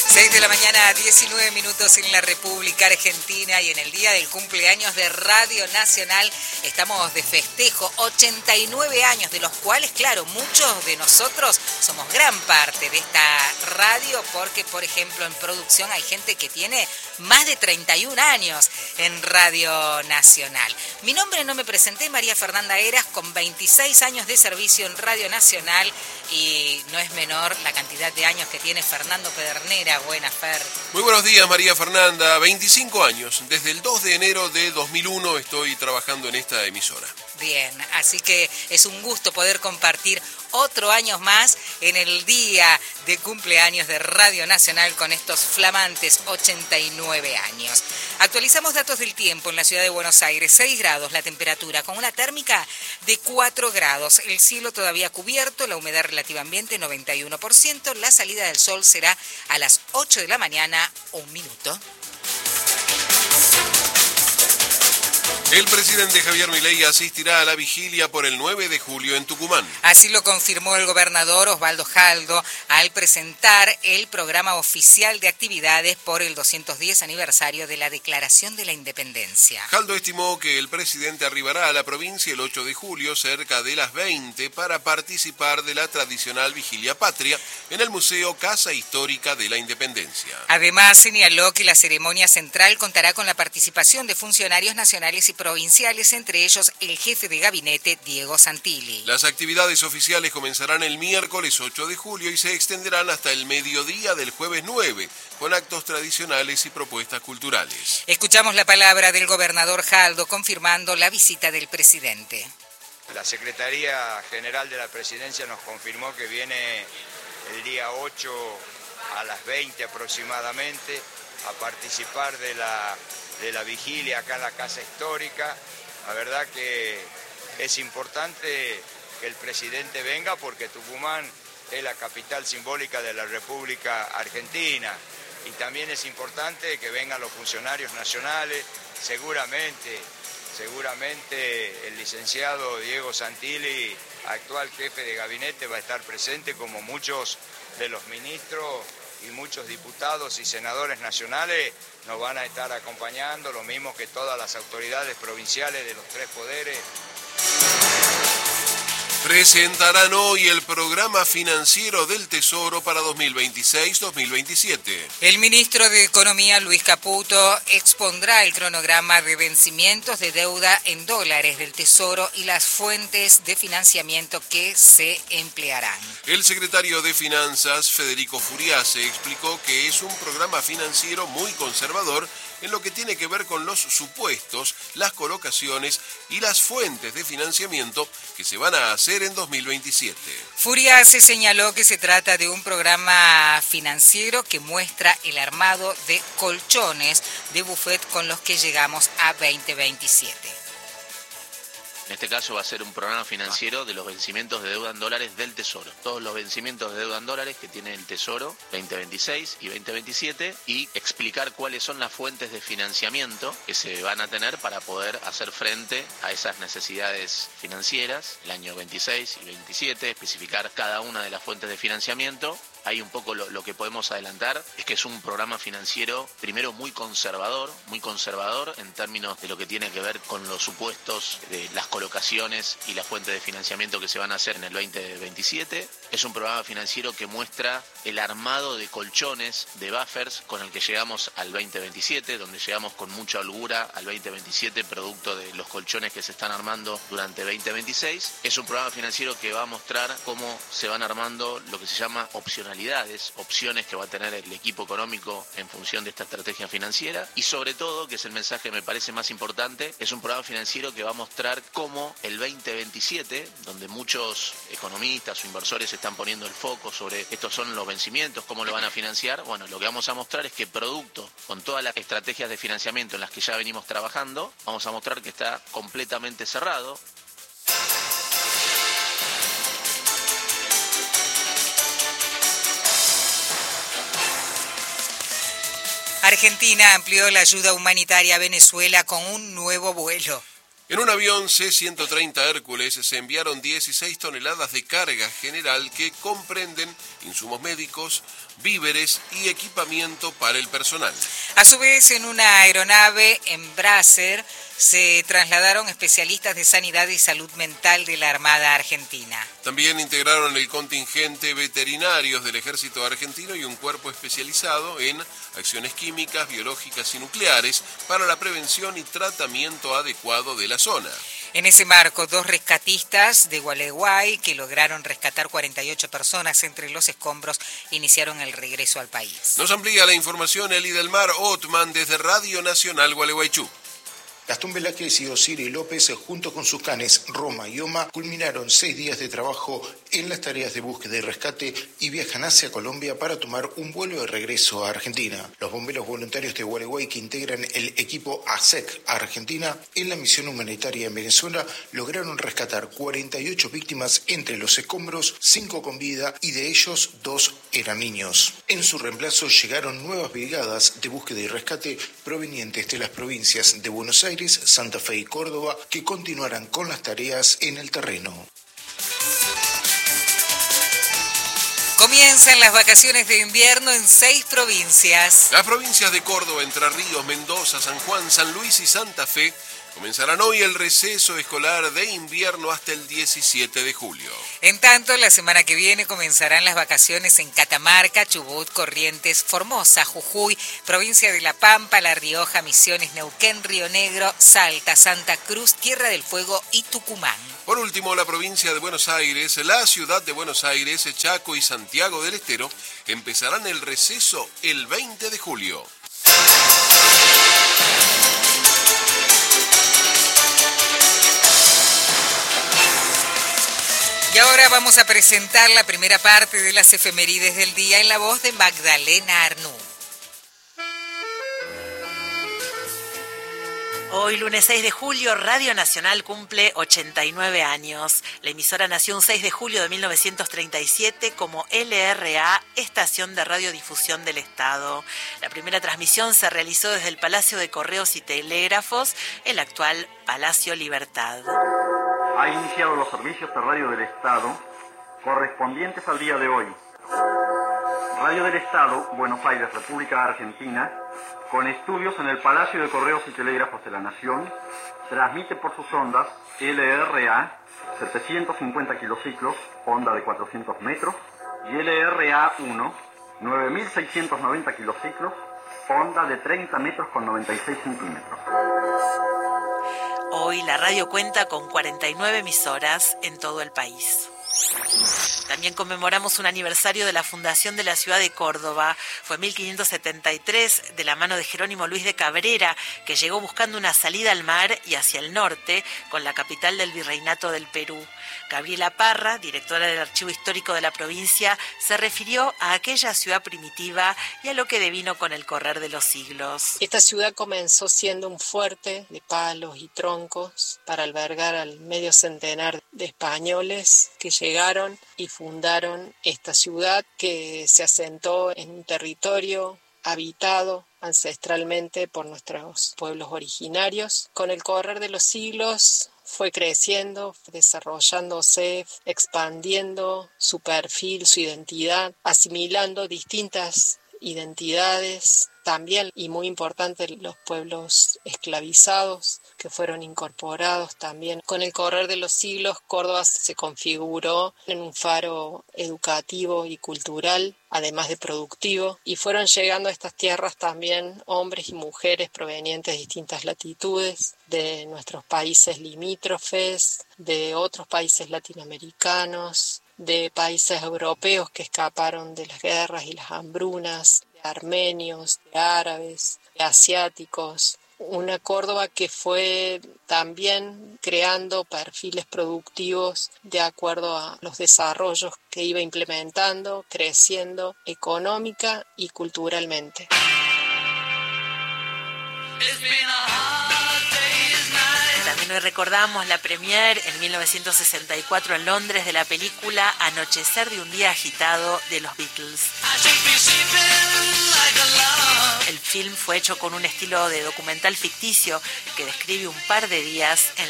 6 de la mañana, 19 minutos en la República Argentina, y en el día del cumpleaños de Radio Nacional estamos de festejo, 89 años, de los cuales, claro, muchos de nosotros somos gran parte de esta radio, porque, por ejemplo, en producción hay gente que tiene más de 31 años en Radio Nacional. Mi nombre, no me presenté, María Fernanda Heras, con 26 años de servicio en Radio Nacional, y no es menor la cantidad de años que tiene Fernando Pedernera. Buenas, Fer. Muy buenos días, María Fernanda. 25 años. Desde el 2 de enero de 2001 estoy trabajando en esta emisora. Bien, así que es un gusto poder compartir otro año más en el día de cumpleaños de Radio Nacional con estos flamantes 89 años. Actualizamos datos del tiempo en la ciudad de Buenos Aires. 6 grados la temperatura, con una térmica de 4 grados. El cielo todavía cubierto, la humedad relativa ambiente 91%. La salida del sol será a las 8 de la mañana, 1 minuto. El presidente Javier Milei asistirá a la vigilia por el 9 de julio en Tucumán. Así lo confirmó el gobernador Osvaldo Jaldo al presentar el programa oficial de actividades por el 210 aniversario de la Declaración de la Independencia. Jaldo estimó que el presidente arribará a la provincia el 8 de julio cerca de las 20 para participar de la tradicional vigilia patria en el Museo Casa Histórica de la Independencia. Además, señaló que la ceremonia central contará con la participación de funcionarios nacionales y provinciales, entre ellos el jefe de gabinete, Diego Santilli. Las actividades oficiales comenzarán el miércoles 8 de julio y se extenderán hasta el mediodía del jueves 9, con actos tradicionales y propuestas culturales. Escuchamos la palabra del gobernador Jaldo confirmando la visita del presidente. La Secretaría General de la Presidencia nos confirmó que viene el día 8 a las 20 aproximadamente a participar de la vigilia acá en la Casa Histórica. La verdad que es importante que el presidente venga porque Tucumán es la capital simbólica de la República Argentina, y también es importante que vengan los funcionarios nacionales. Seguramente el licenciado Diego Santilli, actual jefe de gabinete, va a estar presente, como muchos de los ministros y muchos diputados y senadores nacionales nos van a estar acompañando, lo mismo que todas las autoridades provinciales de los 3 poderes. Presentarán hoy el programa financiero del Tesoro para 2026-2027. El ministro de Economía, Luis Caputo, expondrá el cronograma de vencimientos de deuda en dólares del Tesoro y las fuentes de financiamiento que se emplearán. El secretario de Finanzas, Federico Furiase, explicó que es un programa financiero muy conservador en lo que tiene que ver con los supuestos, las colocaciones y las fuentes de financiamiento que se van a hacer en 2027. Furiase señaló que se trata de un programa financiero que muestra el armado de colchones de buffet con los que llegamos a 2027. En este caso va a ser un programa financiero de los vencimientos de deuda en dólares del Tesoro. Todos los vencimientos de deuda en dólares que tiene el Tesoro 2026 y 2027, y explicar cuáles son las fuentes de financiamiento que se van a tener para poder hacer frente a esas necesidades financieras el año 26 y 27, especificar cada una de las fuentes de financiamiento. Ahí un poco lo que podemos adelantar es que es un programa financiero, primero, muy conservador en términos de lo que tiene que ver con los supuestos de las colocaciones y las fuentes de financiamiento que se van a hacer en el 2027. Es un programa financiero que muestra el armado de colchones, de buffers, con el que llegamos al 2027, donde llegamos con mucha holgura al 2027, producto de los colchones que se están armando durante 2026. Es un programa financiero que va a mostrar cómo se van armando lo que se llama opciones que va a tener el equipo económico en función de esta estrategia financiera, y sobre todo, que es el mensaje que me parece más importante, es un programa financiero que va a mostrar cómo el 2027, donde muchos economistas o inversores están poniendo el foco sobre estos son los vencimientos, cómo lo van a financiar, bueno, lo que vamos a mostrar es que producto con todas las estrategias de financiamiento en las que ya venimos trabajando, vamos a mostrar que está completamente cerrado. Argentina amplió la ayuda humanitaria a Venezuela con un nuevo vuelo. En un avión C-130 Hércules se enviaron 16 toneladas de carga general que comprenden insumos médicos, víveres y equipamiento para el personal. A su vez, en una aeronave Embraer se trasladaron especialistas de sanidad y salud mental de la Armada Argentina. También integraron el contingente veterinarios del Ejército Argentino y un cuerpo especializado en acciones químicas, biológicas y nucleares para la prevención y tratamiento adecuado de la zona. En ese marco, 2 rescatistas de Gualeguay, que lograron rescatar 48 personas entre los escombros, iniciaron el regreso al país. Nos amplía la información Eli del Mar Otman desde Radio Nacional Gualeguaychú. Gastón Velázquez y Osiris López, junto con sus canes Roma y Oma, culminaron 6 días de trabajo en las tareas de búsqueda y rescate y viajan hacia Colombia para tomar un vuelo de regreso a Argentina. Los bomberos voluntarios de Gualeguay, que integran el equipo ASEC Argentina en la misión humanitaria en Venezuela, lograron rescatar 48 víctimas entre los escombros, 5 con vida y de ellos 2 eran niños. En su reemplazo llegaron nuevas brigadas de búsqueda y rescate provenientes de las provincias de Buenos Aires, Santa Fe y Córdoba, que continuarán con las tareas en el terreno. Comienzan las vacaciones de invierno en 6 provincias. Las provincias de Córdoba, Entre Ríos, Mendoza, San Juan, San Luis y Santa Fe comenzarán hoy el receso escolar de invierno hasta el 17 de julio. En tanto, la semana que viene comenzarán las vacaciones en Catamarca, Chubut, Corrientes, Formosa, Jujuy, provincia de La Pampa, La Rioja, Misiones, Neuquén, Río Negro, Salta, Santa Cruz, Tierra del Fuego y Tucumán. Por último, la provincia de Buenos Aires, la ciudad de Buenos Aires, Chaco y Santiago del Estero empezarán el receso el 20 de julio. Y ahora vamos a presentar la primera parte de las efemérides del día en la voz de Magdalena Arnú. Hoy, lunes 6 de julio, Radio Nacional cumple 89 años. La emisora nació un 6 de julio de 1937 como LRA, Estación de Radiodifusión del Estado. La primera transmisión se realizó desde el Palacio de Correos y Telégrafos, el actual Palacio Libertad. Ha iniciado los servicios de radio del Estado correspondientes al día de hoy. Radio del Estado, Buenos Aires, República Argentina, con estudios en el Palacio de Correos y Telégrafos de la Nación, transmite por sus ondas LRA 750 kilociclos, onda de 400 metros, y LRA 1 9690 kilociclos, onda de 30 metros con 96 centímetros. Hoy la radio cuenta con 49 emisoras en todo el país. También conmemoramos un aniversario de la fundación de la ciudad de Córdoba. Fue en 1573, de la mano de Jerónimo Luis de Cabrera, que llegó buscando una salida al mar y hacia el norte, con la capital del Virreinato del Perú. Gabriela Parra, directora del Archivo Histórico de la provincia, se refirió a aquella ciudad primitiva y a lo que devino con el correr de los siglos. Esta ciudad comenzó siendo un fuerte de palos y troncos para albergar al medio centenar de españoles que llegaron y fundaron esta ciudad, que se asentó en un territorio habitado ancestralmente por nuestros pueblos originarios. Con el correr de los siglos fue creciendo, desarrollándose, expandiendo su perfil, su identidad, asimilando distintas identidades, también, y muy importante, los pueblos esclavizados que fueron incorporados también. Con el correr de los siglos, Córdoba se configuró en un faro educativo y cultural, además de productivo, y fueron llegando a estas tierras también hombres y mujeres provenientes de distintas latitudes, de nuestros países limítrofes, de otros países latinoamericanos, de países europeos que escaparon de las guerras y las hambrunas, de armenios, de árabes, de asiáticos. Una Córdoba que fue también creando perfiles productivos de acuerdo a los desarrollos que iba implementando, creciendo económica y culturalmente. También hoy recordamos la premiere en 1964 en Londres de la película Anochecer de un día agitado de los Beatles. El film fue hecho con un estilo de documental ficticio que describe un par de días en